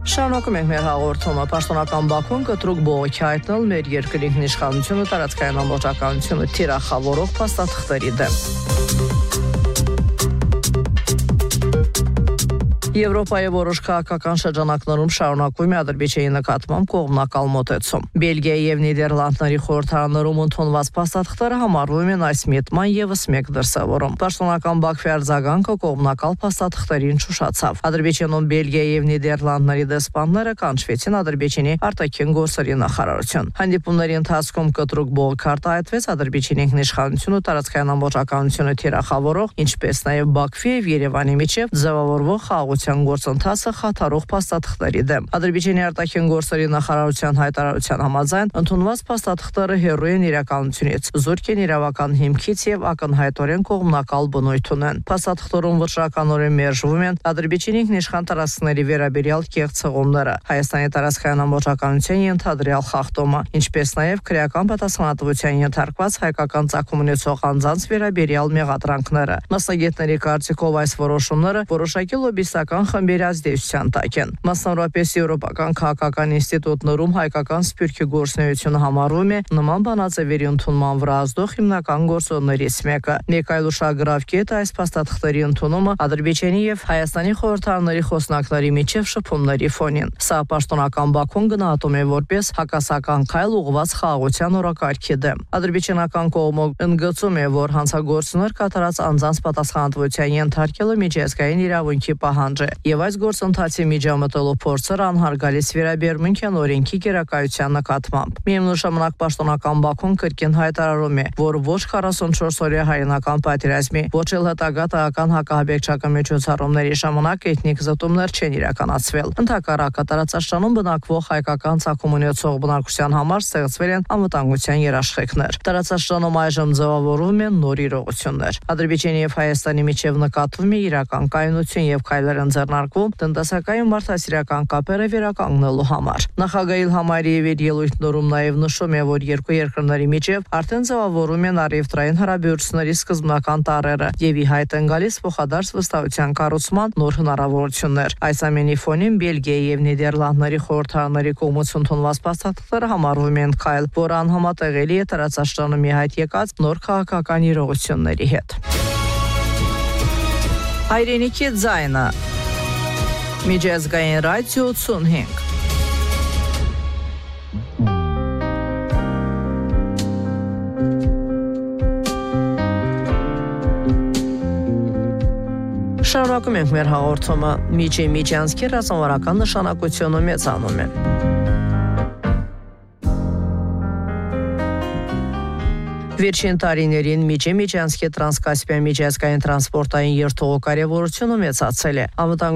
Շարունակում ենք մեր հաղորդումը։ Պաշտոնական Բաքուն կտրուկ բողոքի հայտնել մեր երկրի ինքնիշխանությունը, տարածքային ամբողջականությունը թիրախավորող փաստաթղթերի դեմ։ Եվրոպայի որոշ քաղաքական շրջանակներում շարունակվում է Ադրբեջանի նկատմամբ կողմնակալ մոտեցում։ Բելգիայի եւ Նիդերլանդների խորհրդարաններում ընդունված փաստաթղթերը համարվում են այս միտման եւս մեկ դրսևորում։ Պաշտոնական Բաքվի արձագանքը կողմնակալ փաստաթղթերին շուշացավ։ Ադրբեջանում Բելգիայի եւ Նիդերլանդների դեսպանները կանչվեցին Ադրբեջանի արտաքին գործերի նախարարություն։ Հանդիպումների ընթացքում կտրուկ բողոք արտահայտվեց Ադրբեջանի ինքնիշխանությունը, տարածքային ամբողջականությունը թիրախավորող, ինչպես նաեւ Բաքվի եւ Երևանի միջև ձևավորվող խաղաղության գործընթացը խաթարող փաստաթղթերի դեմ։ Ադրբեջանի արտաքին գործերի նախարարության հայտարարության համաձայն ընդունված փաստաթղթերը հեռու են իրականությունից, զուրկ են իրավական հիմքից եւ ակնհայտորեն կողմնակալ բնույթ ունեն։ Փաստաթղթերում վճռականորեն մերժվում են Ադրբեջանի ինքնիշխան տարածքների վերաբերյալ կեղծ հղումները, Հայաստանի տարածքային ամբողջականության ենթադրյալ խախտումը, ինչպես նաեւ քրեական պատասխանատվության ենթարկված հայկական ծագում ունեցող անձանց վերաբերյալ մեղադրանքները։ Մասնագետների կարծիքով այս որոշումները որոշակի լոբիստական խմբերի ազդեցության տակ են։ Մասնավորապես Եվրոպական քաղաքական ինստիտուտներում հայկական սփյուռքի գործունեությունը համարվում է նման բանաձևերի ընդունման վրա ազդող հիմնական գործոններից մեկը։ Մեկ այլ ուշագրավ կետ այս փաստաթղթերի ընդունումը Ադրբեջանի եւ Հայաստանի խորհրդարանների խոսնակների միջև շփումների ֆոնին։ Սա պաշտոնական Բաքուն գնահատում է որպես հակասական քայլ ուղղված խաղաղության օրակարգի դեմ։ Ադրբեջանական կողմը ընդգծում է, որ հանցագործներ կատարած անձանց պատասխանատվության ենթարկելը միջազգային իրավունքի պահանջ է, եւ այս գործընթացի միջամտելու փորձերը անհարգալից վերաբերմունք են օրենքի գերակայության նկատմամբ։ Միևնույն ժամանակ պաշտոնական Բաքուն կրկին հայտարարում է, որ ոչ 44-օրյա հայրենական պատերազմի, ոչ էլ հետագա տեղական հակահաբեկչական միջոցառումների ժամանակ էթնիկ զտումներ չեն իրականացվել։ Ընդհակառակը տարածաշրջանում բնակվող հայկական ծագում ունեցող բնակչության համար ստեղծվել են անվտանգության երաշխիքներ։ Տարածաշրջանում այժմ ձևավորվում են նոր իրողություններ։ Ադրբեջանի եւ Հայաստանի միջև նկատվում է իրական կայունություն եւ քայլեր են ձեռնարկվում տնտեսական մարդասիրական կապերը վերականգնելու համար։ Նախագահ Իլհամ Ալիևի ելույթներում նաեւ նշում է, որ երկու երկրների միջև արդեն ձևավորվում են առևտրային հարաբերությունների սկզբնական տարրերը եւ ի հայտ են գալիս փոխադարձ վստահության կառուցման նոր հնարավորություններ։ Այս ամենի ֆոնին Բելգիայի եւ Նիդերլանդների խորհրդարանների կողմից ընդունված փաստաթղթերը համարվում են քայլ, որը անհամատեղելի է տարածաշրջանում ի հայտ եկած նոր քաղաքական իրողությունների հետ։ Հայրենիքի ձայնը Միջազգային ռադիո 85 Շարունակում ենք մեր հաղորդումը։ Միջանցքի ռազմավարական նշանակությունը մեծանում է։ Վերջին տարիներին Միջանցքի տրանսկասպիան միջազգային տրանսպորտային երթուղու կարևորությունը մեծացել է։